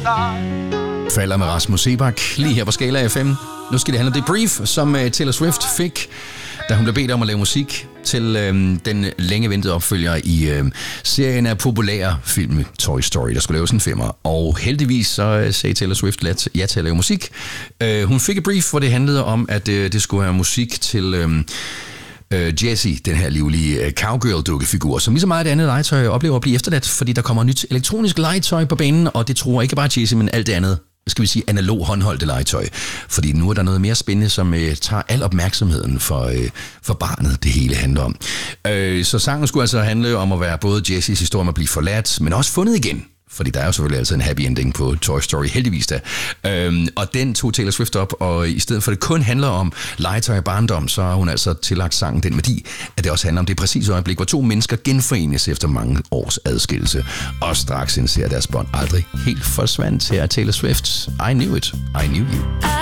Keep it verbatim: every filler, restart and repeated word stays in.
Falder med Rasmus Seebach lige her på Skala F M. Nu skal det handle om det brief, som uh, Taylor Swift fik, da hun blev bedt om at lave musik til øhm, den længe ventede opfølger i øhm, serien af populære film Toy Story, der skulle laves en femmer. Og heldigvis så øh, sagde Taylor Swift let, ja til at lave musik. Øh, hun fik et brief, hvor det handlede om, at øh, det skulle være musik til øhm, øh, Jessie, den her livlige øh, cowgirl-dukkefigur, som lige så meget andet legetøj oplever at blive efterladt, fordi der kommer nyt elektronisk legetøj på banen, og det tror ikke bare Jessie, men alt det andet. Skal vi sige analog håndholdte legetøj, fordi nu er der noget mere spændende, som øh, tager al opmærksomheden for, øh, for barnet, det hele handler om. Øh, så sangen skulle altså handle om at være både Jessies historie om at blive forladt, men også fundet igen. Fordi der er jo selvfølgelig altid en happy ending på Toy Story, heldigvis da. Øhm, og den tog Taylor Swift op, og i stedet for at det kun handler om legetøj og barndom, så har hun altså tillagt sangen den værdi, at det også handler om det præcise øjeblik, hvor to mennesker genforenes efter mange års adskillelse, og straks indser deres bånd aldrig helt forsvandt. Her er Taylor Swift, I Knew It, I Knew You.